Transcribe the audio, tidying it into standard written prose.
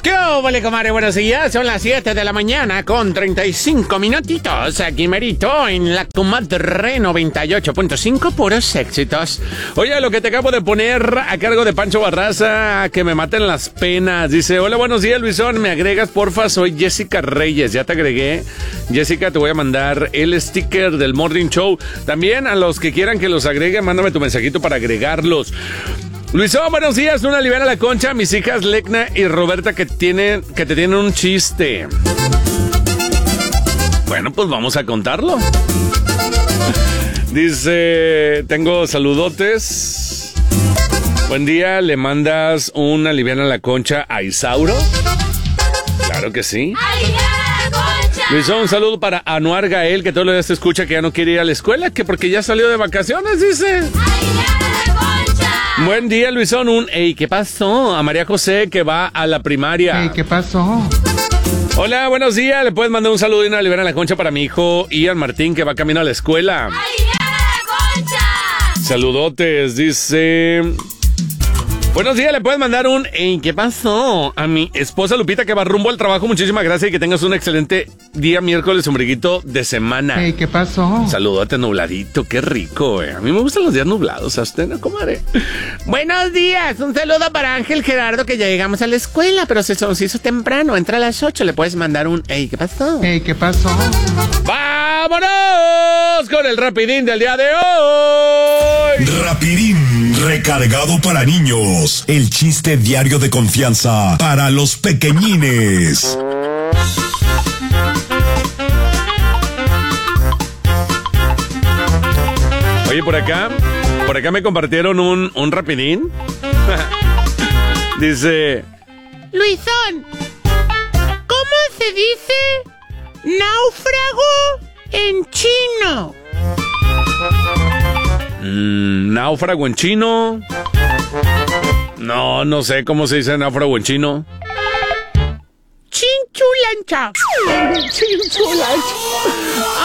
¿Qué óvole, comadre? Buenos días, son las 7 de la mañana con 35 minutitos. Aquí merito en la comadre 98.5, puros éxitos. Oye, lo que te acabo de poner a cargo de Pancho Barraza, que me maten las penas. Dice, hola, buenos días, Luisón, me agregas, porfa, soy Jessica Reyes. Ya te agregué. Jessica, te voy a mandar el sticker del Morning Show. También a los que quieran que los agregue, mándame tu mensajito para agregarlos. Luisón, buenos días, una libera la concha, mis hijas Lecna y Roberta que te tienen un chiste. Bueno, pues vamos a contarlo. Dice, tengo saludotes. Buen día, ¿le mandas una liviana la concha a Isauro? Claro que sí. Luisón, un saludo para Anuar Gael, que todos los días te escucha que ya no quiere ir a la escuela, que porque ya salió de vacaciones, dice. Buen día, Luisón. Ey, ¿qué pasó? A María José, que va a la primaria. Ey, ¿qué pasó? Hola, buenos días. ¿Le puedes mandar un saludo y una libera la concha para mi hijo Ian Martín, que va camino a la escuela? ¡Ay, la concha! Saludotes, dice... Buenos días, ¿le puedes mandar un... Ey, ¿qué pasó? A mi esposa Lupita, que va rumbo al trabajo. Muchísimas gracias y que tengas un excelente día miércoles, ombliguito de semana. Ey, ¿qué pasó? Saludote nubladito, qué rico, A mí me gustan los días nublados, ¿a usted no, comadre? Buenos días, un saludo para Ángel Gerardo, que ya llegamos a la escuela, pero se hizo temprano, entra a las 8, le puedes mandar un... Ey, ¿qué pasó? Ey, ¿qué pasó? ¡Vámonos con el rapidín del día de hoy! Rapidín, recargado para niños. El chiste diario de confianza para los pequeñines. Oye, por acá me compartieron un rapidín. Dice... Luisón, ¿cómo se dice náufrago en chino? Náufrago en chino. No sé cómo se dice náufrago en chino. Chinchulancha. Chinchulancha.